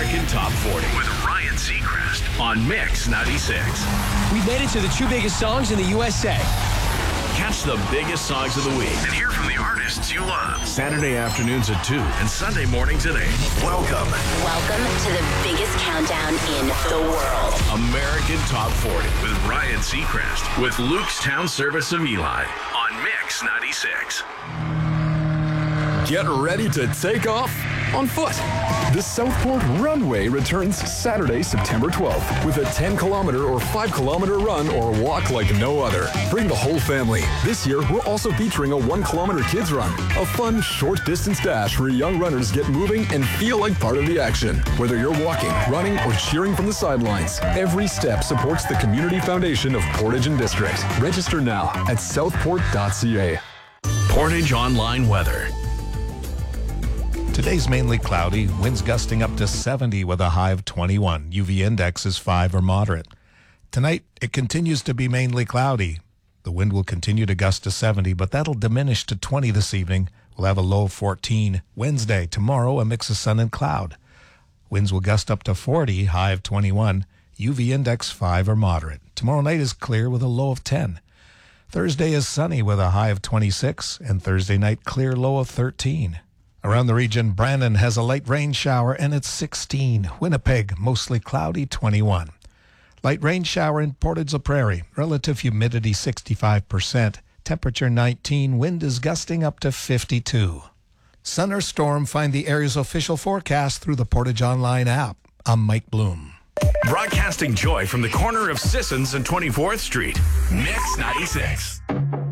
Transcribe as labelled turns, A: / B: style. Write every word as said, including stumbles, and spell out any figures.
A: American Top forty with Ryan Seacrest on Mix ninety-six.
B: We made it to the two biggest songs in the U S A.
A: Catch the biggest songs of the week and hear from the artists you love. Saturday afternoons at two and Sunday mornings at eight. Welcome.
C: Welcome to the biggest countdown in the world.
A: American Top forty with Ryan Seacrest with Luke's Town Service of Eli on Mix ninety-six.
D: Get ready to take off on foot. The Southport Runway returns Saturday, September twelfth with a ten kilometer or five kilometer run or walk like no other. Bring the whole family. This year, we're also featuring a one kilometer kids run, a fun short distance dash where young runners get moving and feel like part of the action. Whether you're walking, running, or cheering from the sidelines, every step supports the Community Foundation of Portage and District. Register now at southport dot c a.
A: Portage Online Weather.
E: Today's mainly cloudy, winds gusting up to seventy with a high of twenty-one. U V index is five or moderate. Tonight, it continues to be mainly cloudy. The wind will continue to gust to seventy, but that'll diminish to twenty this evening. We'll have a low of fourteen. Wednesday, tomorrow, a mix of sun and cloud. Winds will gust up to forty, high of twenty-one. U V index five or moderate. Tomorrow night is clear with a low of ten. Thursday is sunny with a high of twenty-six, and Thursday night clear, low of thirteen. Around the region, Brandon has a light rain shower and it's sixteen. Winnipeg, mostly cloudy, twenty-one. Light rain shower in Portage la Prairie. Relative humidity sixty-five percent. Temperature nineteen. Wind is gusting up to fifty-two. Sun or storm, find the area's official forecast through the Portage Online app. I'm Mike Bloom.
A: Broadcasting joy from the corner of Sissons and twenty-fourth Street. Mix ninety-six.